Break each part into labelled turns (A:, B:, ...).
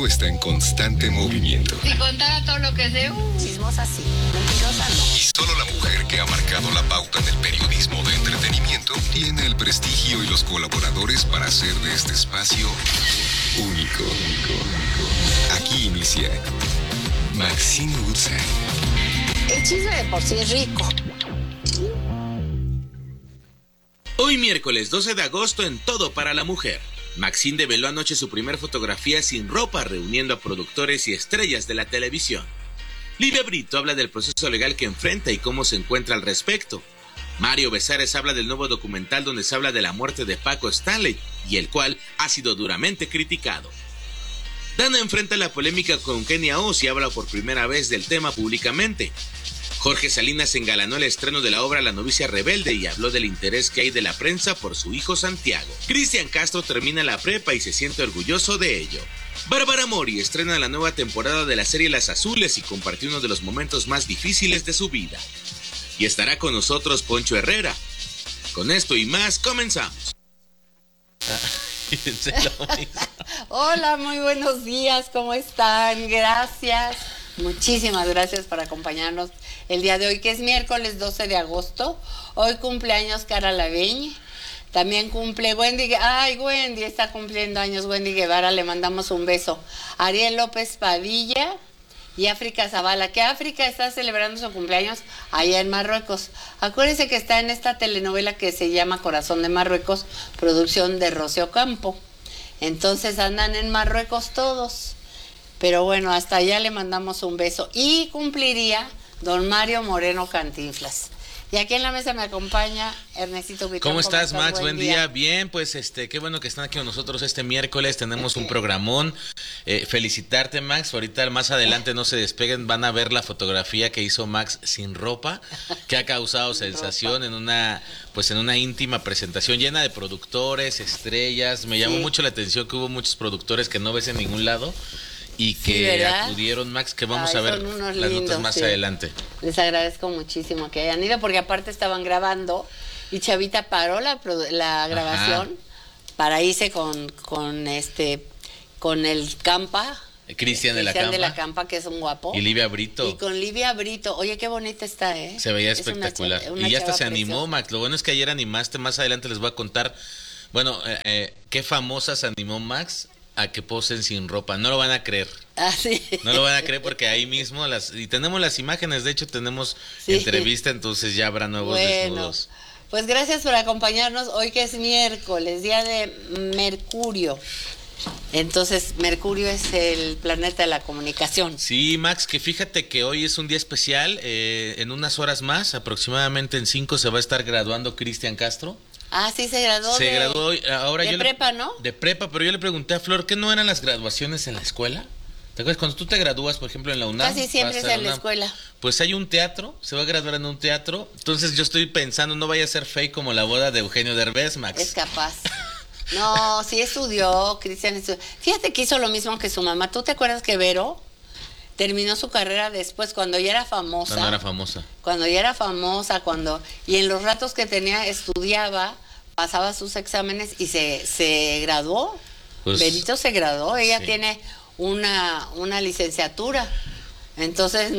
A: mundo está en constante movimiento.
B: Si contara todo lo que sé, chismosa sí, mentirosa no.
A: Y solo la mujer que ha marcado la pauta en el periodismo de entretenimiento tiene el prestigio y los colaboradores para hacer de este espacio único. Aquí inicia Maxine Woodside.
B: El chisme de por sí es rico.
C: Hoy miércoles 12 de agosto en Todo para la Mujer. Maxine develó anoche su primer fotografía sin ropa reuniendo a productores y estrellas de la televisión. Livia Brito habla del proceso legal que enfrenta y cómo se encuentra al respecto. Mario Besares habla del nuevo documental donde se habla de la muerte de Paco Stanley y el cual ha sido duramente criticado. Dana enfrenta la polémica con Kenia Oz y habla por primera vez del tema públicamente. Jorge Salinas engalanó el estreno de la obra La novicia rebelde y habló del interés que hay de la prensa por su hijo Santiago. Cristian Castro termina la prepa y se siente orgulloso de ello. Bárbara Mori estrena la nueva temporada de la serie Las Azules y compartió uno de los momentos más difíciles de su vida. Y estará con nosotros Poncho Herrera. Con esto y más, comenzamos.
B: Hola, muy buenos días, ¿cómo están? Gracias, muchísimas gracias por acompañarnos el día de hoy, que es miércoles 12 de agosto. Hoy cumpleaños Cara Lavegne, también cumple Wendy, Wendy está cumpliendo años, Wendy Guevara, le mandamos un beso. Ariel López Padilla y África Zavala, que África está celebrando su cumpleaños allá en Marruecos. Acuérdense que está en esta telenovela que se llama Corazón de Marruecos, producción de Rocío Campo. Entonces andan en Marruecos todos. Pero bueno, hasta allá le mandamos un beso. Y cumpliría don Mario Moreno Cantinflas. Y aquí en la mesa me acompaña Ernestito Vitón.
C: ¿Cómo estás, Max? Buen día. Bien, pues qué bueno que están aquí con nosotros este miércoles. Tenemos un programón. Felicitarte, Max. Ahorita más adelante no se despeguen, van a ver la fotografía que hizo Max sin ropa, que ha causado sensación en una íntima presentación llena de productores, estrellas. Me llamó mucho la atención que hubo muchos productores que no ves en ningún lado y que acudieron, Max, que vamos a ver las notas más adelante.
B: Les agradezco muchísimo que hayan ido, porque aparte estaban grabando y Chavita paró la grabación para irse con el Campa.
C: Cristian de la
B: Campa, que es un guapo.
C: Y Livia Brito.
B: Y con Livia Brito. Oye, qué bonita está, ¿eh?
C: Se veía espectacular.
B: Una
C: y ya hasta se
B: preciosa.
C: animó, Max. Lo bueno es que ayer animaste, más adelante les voy a contar. Bueno, qué famosa se animó Max a que posen sin ropa. No lo van a creer.
B: Sí.
C: No lo van a creer porque ahí mismo y tenemos las imágenes, de hecho tenemos entrevista, entonces ya habrá nuevos desnudos.
B: Pues gracias por acompañarnos hoy, que es miércoles, día de Mercurio. Entonces, Mercurio es el planeta de la comunicación.
C: Sí, Max, que fíjate que hoy es un día especial. En unas horas más, aproximadamente en 5, se va a estar graduando Cristian Castro.
B: Sí, se graduó.
C: Se graduó hoy. Ahora
B: de prepa, ¿no?
C: De prepa, pero yo le pregunté a Flor, ¿qué no eran las graduaciones en la escuela? ¿Te acuerdas? Cuando tú te gradúas, por ejemplo, en la UNAM.
B: Casi siempre es en la escuela.
C: Pues hay un teatro, se va a graduar en un teatro. Entonces yo estoy pensando, no vaya a ser fake como la boda de Eugenio Derbez, Max.
B: Es capaz. No, sí estudió, Cristian estudió. Fíjate que hizo lo mismo que su mamá. ¿Tú te acuerdas que Vero terminó su carrera después, cuando ya era famosa?
C: Cuando era famosa.
B: Cuando ya era famosa, y en los ratos que tenía estudiaba, pasaba sus exámenes y se graduó.
C: Pues,
B: Benito se graduó, ella tiene una licenciatura. Entonces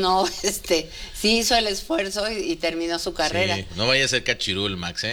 B: sí hizo el esfuerzo y terminó su carrera.
C: Sí, no vaya a ser cachirul, Max,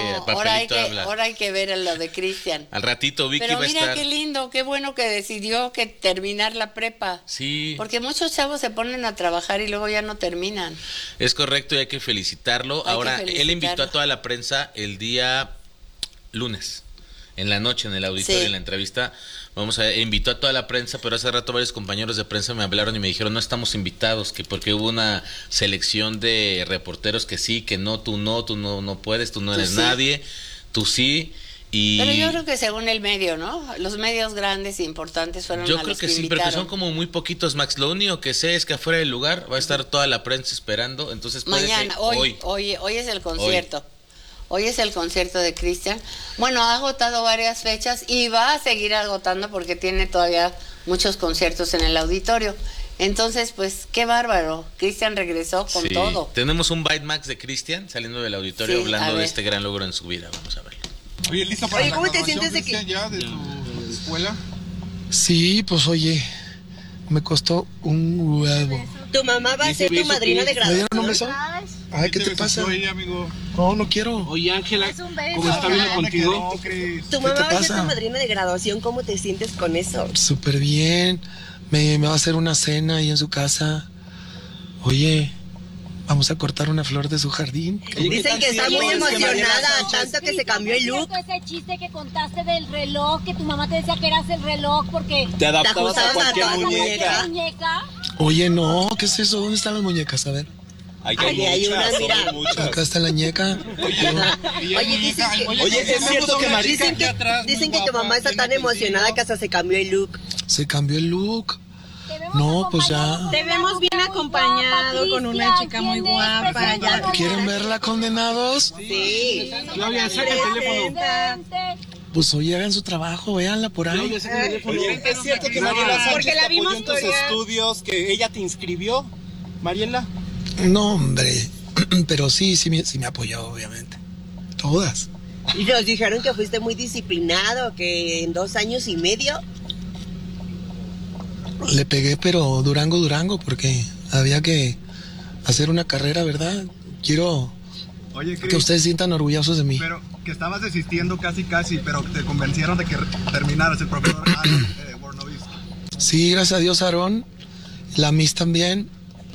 B: ahora hay que ver lo de Cristian.
C: Al ratito Vicky
B: Pero
C: va a estar.
B: Mira qué lindo, qué bueno que decidió que terminar la prepa.
C: Sí.
B: Porque muchos chavos se ponen a trabajar y luego ya no terminan.
C: Es correcto y hay que felicitarlo. Él invitó a toda la prensa el día lunes, en la noche, en el auditorio, en la entrevista. Invitó a toda la prensa, pero hace rato varios compañeros de prensa me hablaron y me dijeron, no estamos invitados, que porque hubo una selección de reporteros que sí, que no, tú no puedes, tú no eres nadie, tú sí.
B: Pero yo creo que según el medio, ¿no? Los medios grandes e importantes fueron
C: Yo creo que sí, pero que son como muy poquitos, Max. Lo único que sé es que afuera del lugar va a estar toda la prensa esperando, entonces
B: mañana, hoy es el concierto. Hoy es el concierto de Cristian. Bueno, ha agotado varias fechas y va a seguir agotando porque tiene todavía muchos conciertos en el auditorio. Entonces, pues, qué bárbaro. Cristian regresó con todo.
C: Tenemos un Bite Max de Cristian saliendo del auditorio hablando de este gran logro en su vida. Vamos a verlo.
D: Oye, ¿lista para la
E: ¿cómo te
D: graduación,
E: sientes de
D: Cristian, ya de tu escuela?
E: Sí, pues oye,
D: me costó un huevo.
E: Tu mamá va a ser tu madrina de
D: ¿Me
E: graduación.
D: dieron un beso? Ay, ¿qué te pasa?
F: Amigo.
D: No quiero.
F: Oye, Ángela, ¿cómo está bien contigo?
E: Tu mamá
D: te
E: va a ser
D: pasa?
E: tu madrina de graduación. ¿Cómo te sientes con eso?
D: Súper bien. Me va a hacer una cena ahí en su casa. Oye, vamos a cortar una flor de su jardín.
E: Dicen que está muy emocionada, tanto que se cambió el look.
G: Ese chiste que contaste del reloj, que tu mamá te decía que eras el reloj porque
F: Te adaptabas a
E: ajustabas
F: cualquier
E: a todas
F: muñeca.
G: muñeca.
D: Oye, no, ¿qué es eso? ¿Dónde están las muñecas? A ver.
F: Hay
E: hay una, mira.
D: Acá está la muñeca.
E: Oye, dicen que,
F: Oye, es cierto que Marica
E: dicen que tu mamá está tan emocionada que hasta se cambió el look.
D: Se cambió el look.
G: Te vemos
D: No, pues ya.
G: acompañado
H: Te vemos bien
G: muy
H: acompañado,
G: guapa,
H: con una
G: Cristian,
H: chica muy
G: ¿quién es?
H: guapa, ya.
G: Preséntanos.
D: ¿Quieren verla, condenados?
E: Sí.
F: Claudia, saca el teléfono.
G: Presente.
D: Pues oye, hagan su trabajo, véanla por ahí.
F: Claudia, saca el teléfono. Es cierto que Mariela Sánchez
H: Porque la
F: te apoyó
H: vimos
F: en tus
H: corear.
F: estudios, que ella te inscribió, Mariela.
D: No, hombre. Pero sí me apoyó, obviamente. Todas.
E: Y nos dijeron que fuiste muy disciplinado, que en 2 años y medio.
D: Le pegué, pero Durango, porque había que hacer una carrera, ¿verdad? Quiero
I: Oye,
D: que
I: Cris,
D: ustedes sientan orgullosos de mí.
I: pero que estabas desistiendo casi, pero te convencieron de que terminaras el profesor Aaron Bornovis.
D: Sí, gracias a Dios, Aarón. La Miss también.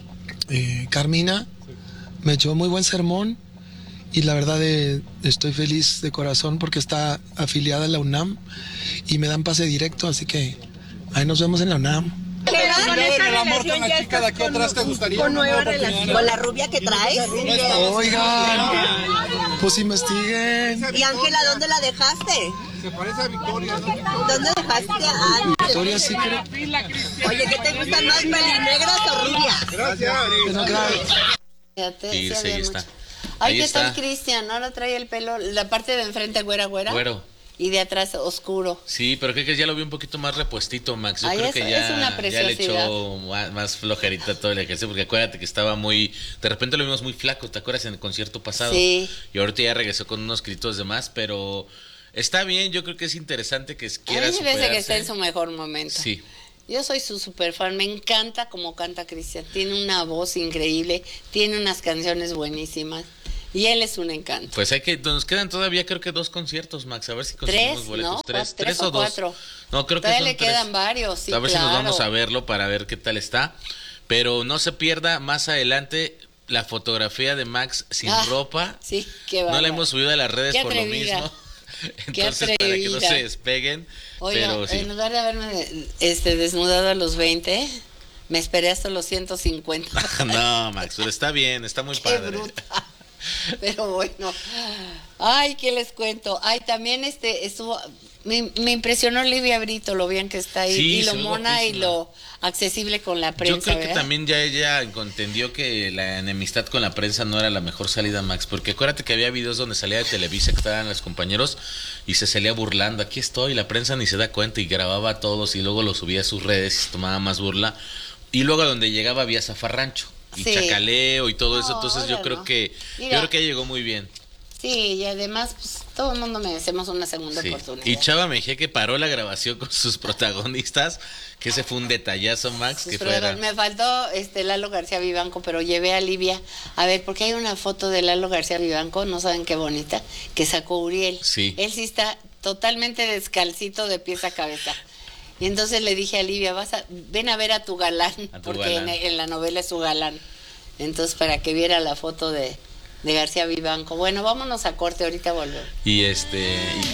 D: Carmina me echó muy buen sermón. Y la verdad estoy feliz de corazón porque está afiliada a la UNAM y me dan pase directo, así que ahí nos vemos en la UNAM.
H: Con esa
F: el amor con
H: relación
F: la
H: ya
F: chica de aquí
H: estás
F: atrás, ¿te gustaría
H: con
F: una
H: nueva
F: nueva
H: relación.
E: Con la rubia que traes.
D: Oigan, pues investiguen.
E: Y Ángela, ¿dónde la dejaste?
F: Se parece a Victoria, ¿no?
E: ¿Dónde dejaste a Ángela?
D: Victoria Secret.
E: Oye, ¿qué te gustan más, pelinegras o rubias?
F: Gracias.
D: Bueno, gracias.
B: Fíjate,
C: Sí,
B: había
C: ahí
B: mucho.
C: está.
B: Ay,
C: Ahí
B: ¿qué tal
C: está.
B: Cristian? Ahora trae el pelo, la parte de enfrente güera.
C: Güero.
B: Y de atrás oscuro.
C: Sí, pero creo que ya lo vi un poquito más repuestito, Max. Yo
B: Ay,
C: creo
B: es-
C: que
B: es una
C: ya le
B: preciosidad.
C: echó más flojerita todo el ejercicio, porque acuérdate que estaba muy... De repente lo vimos muy flaco, ¿te acuerdas en el concierto pasado?
B: Sí.
C: Y ahorita ya regresó con unos gritos de más, pero está bien, yo creo que es interesante que quiera
B: A mí me parece que está
C: superarse.
B: en su mejor momento.
C: Sí.
B: Yo soy su super fan, me encanta cómo canta Cristian. Tiene una voz increíble, tiene unas canciones buenísimas. Y él es un encanto.
C: Pues nos quedan todavía creo que 2 conciertos, Max, a ver si
B: 3,
C: conseguimos boletos.
B: ¿no?
C: ¿Tres?
B: 3
C: o
B: o
C: 2?
B: 4.
C: No, creo que
B: Todavía
C: son
B: le
C: 3.
B: quedan varios, sí,
C: A ver si
B: claro.
C: nos vamos a verlo para ver qué tal está. Pero no se pierda más adelante la fotografía de Max sin
B: Ah,
C: ropa.
B: Sí, qué
C: No
B: bárbaro.
C: la hemos subido a las redes
B: Qué
C: por lo
B: atrevida.
C: mismo.
B: Qué
C: Entonces, para que no
B: atrevida.
C: se despeguen.
B: Oiga,
C: pero sí.
B: en lugar de haberme desnudado a los 20, me esperé hasta los 150.
C: No, Max, pero está bien, está muy
B: Qué
C: padre.
B: bruta. Pero bueno. Ay, ¿qué les cuento? Ay, también estuvo... Me impresionó Livia Brito, lo bien que está ahí.
C: Sí,
B: y lo
C: se ve
B: mona y
C: guapísima.
B: lo accesible con la prensa,
C: Yo creo que
B: ¿verdad?
C: también ya ella entendió que la enemistad con la prensa no era la mejor salida, Max, porque acuérdate que había videos donde salía de Televisa que estaban los compañeros y se salía burlando, aquí estoy, la prensa ni se da cuenta y grababa a todos y luego lo subía a sus redes y se tomaba más burla. Y luego donde llegaba había zafarrancho y
B: Sí.
C: chacaleo y todo eso,
B: No,
C: entonces yo
B: ahora
C: creo
B: no.
C: que
B: Mira.
C: llegó muy bien.
B: Sí, y además, pues, todo el mundo merecemos una segunda
C: Sí.
B: oportunidad.
C: Y Chava Mejía que paró la grabación con sus protagonistas, que ese fue un detallazo, Max, que
B: Pero
C: fuera.
B: me faltó Lalo García Vivanco, pero llevé a Livia a ver, porque hay una foto de Lalo García Vivanco, no saben qué bonita, que sacó Uriel.
C: Sí.
B: Él sí está totalmente descalcito de pies a cabeza. Y entonces le dije a Livia, ven a ver a tu galán,
C: A tu
B: porque
C: galán.
B: en la novela es su galán. Entonces, para que viera la foto de García Vivanco. Bueno, vámonos a corte, ahorita volvemos.
C: Y